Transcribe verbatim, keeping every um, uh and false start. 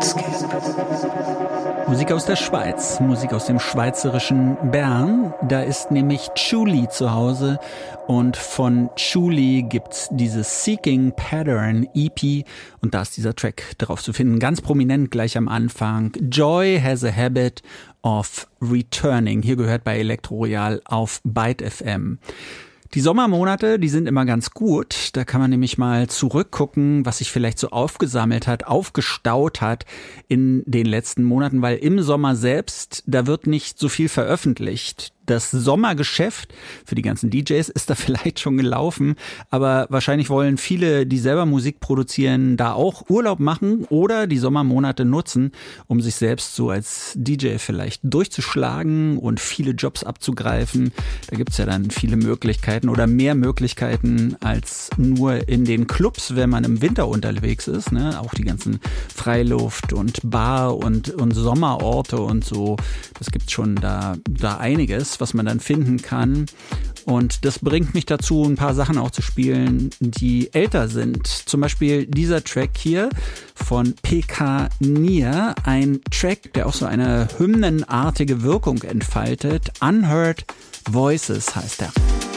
Musik aus der Schweiz, Musik aus dem schweizerischen Bern. Da ist nämlich Chuli zu Hause und von Chuli gibt's dieses Seeking Pattern E P und da ist dieser Track drauf zu finden, ganz prominent gleich am Anfang. Joy has a habit of returning. Hier gehört bei Elektro Royal auf Byte F M. Die Sommermonate, die sind immer ganz gut. Da kann man nämlich mal zurückgucken, was sich vielleicht so aufgesammelt hat, aufgestaut hat in den letzten Monaten, weil im Sommer selbst, da wird nicht so viel veröffentlicht. Das Sommergeschäft für die ganzen D Js ist da vielleicht schon gelaufen, aber wahrscheinlich wollen viele, die selber Musik produzieren, da auch Urlaub machen oder die Sommermonate nutzen, um sich selbst so als D J vielleicht durchzuschlagen und viele Jobs abzugreifen. Da gibt's ja dann viele Möglichkeiten oder mehr Möglichkeiten als nur in den Clubs, wenn man im Winter unterwegs ist, ne? Auch die ganzen Freiluft- und Bar- und, und Sommerorte und so. Das gibt's schon da, da einiges, was man dann finden kann. Und das bringt mich dazu, ein paar Sachen auch zu spielen, die älter sind. Zum Beispiel dieser Track hier von P K Nier, ein Track, der auch so eine hymnenartige Wirkung entfaltet. Unheard Voices heißt er.